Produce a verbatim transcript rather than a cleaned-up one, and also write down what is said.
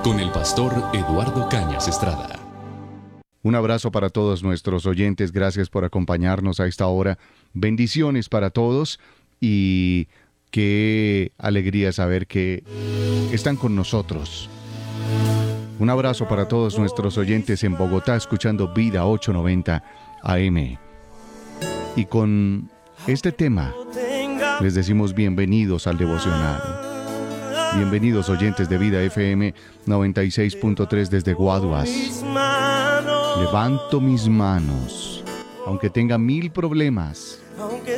con el pastor Eduardo Cañas Estrada. Un abrazo para todos nuestros oyentes, gracias por acompañarnos a esta hora. Bendiciones para todos y qué alegría saber que están con nosotros. Un abrazo para todos nuestros oyentes en Bogotá, escuchando Vida ochocientos noventa A M. Y con este tema les decimos bienvenidos al devocional. Bienvenidos oyentes de Vida F M noventa y seis punto tres desde Guaduas. Levanto mis manos, aunque tenga mil problemas.